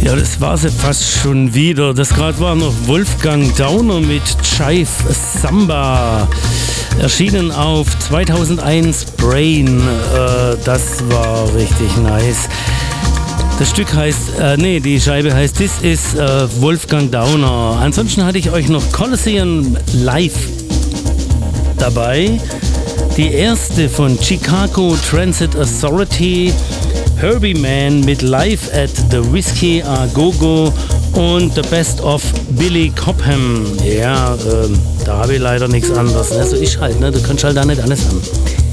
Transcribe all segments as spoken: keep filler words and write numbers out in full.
Ja, das war sie fast schon wieder. Das gerade war noch Wolfgang Dauner mit Jive Samba. Erschienen auf zweitausendeins Brain. Äh, das war richtig nice. Das Stück heißt, äh, nee, die Scheibe heißt This is äh, Wolfgang Dauner. Ansonsten hatte ich euch noch Coliseum Live dabei. Die erste von Chicago Transit Authority, Herbie Mann mit Live at the Whiskey a Go-Go und The Best of Billy Cobham. Ja, äh, da habe ich leider nichts anderes. Ne? So ist halt, ne? Du kannst halt da nicht alles haben.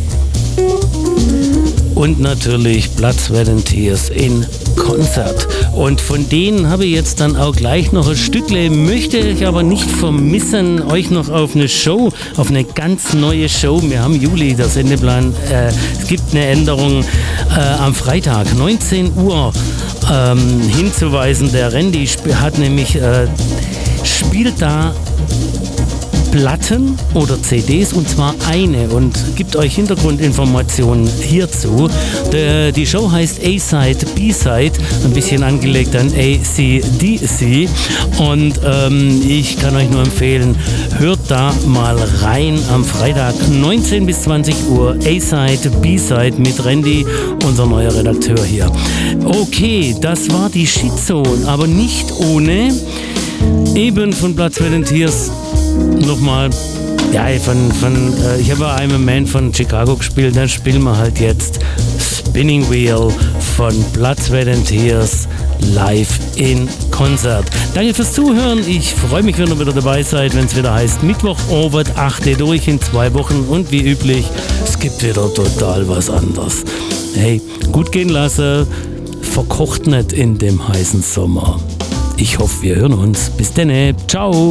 Und natürlich Blood, Sweat and Tears in Konzert. Und von denen habe ich jetzt dann auch gleich noch ein Stückle, möchte ich aber nicht vermissen, euch noch auf eine Show, auf eine ganz neue Show. Wir haben Juli, der Sendeplan. Äh, es gibt eine Änderung äh, am Freitag, neunzehn Uhr ähm, hinzuweisen. Der Randy hat nämlich, äh, spielt da Platten oder C Ds, und zwar eine, und gibt euch Hintergrundinformationen hierzu. De, die Show heißt A-Side, B-Side, ein bisschen angelegt an A C D C, und ähm, ich kann euch nur empfehlen, hört da mal rein am Freitag neunzehn bis zwanzig Uhr, A-Side, B-Side mit Randy, unser neuer Redakteur hier. Okay, das war die Shitsone, aber nicht ohne eben von Blood, Sweat and Tears. Nochmal, ja, von, von, äh, ich habe ja I'm a Man von Chicago gespielt, dann spielen wir halt jetzt Spinning Wheel von Blood, Sweat and Tears live in Konzert. Danke fürs Zuhören, ich freue mich, wenn ihr wieder dabei seid, wenn es wieder heißt Mittwoch, Orbit, achte durch in zwei Wochen, und wie üblich, es gibt wieder total was anderes. Hey, gut gehen lassen, verkocht nicht in dem heißen Sommer. Ich hoffe, wir hören uns. Bis dann, ciao!